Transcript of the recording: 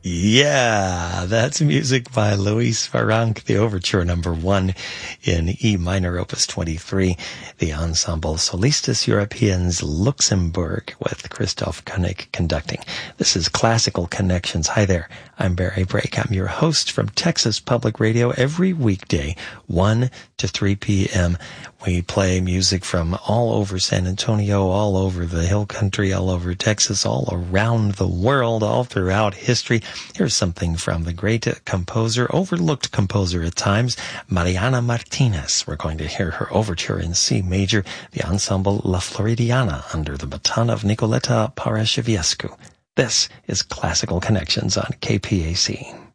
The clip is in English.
Yeah, that's music by Luis Farranc, the Overture number 1 in E minor, opus 23, the Ensemble Solistas Europeans Luxembourg with Christoph Koenig conducting. This is Classical Connections. Hi there, I'm Barry Brake. I'm your host from Texas Public Radio every weekday, 1 to 3 p.m. We play music from all over San Antonio, all over the Hill Country, all over Texas, all around the world, all throughout history. Here's something from the great composer, overlooked composer at times, Mariana Martinez. We're going to hear her overture in C major, the ensemble La Floridiana, under the baton of Nicoleta Paraschivescu. This is Classical Connections on KPAC.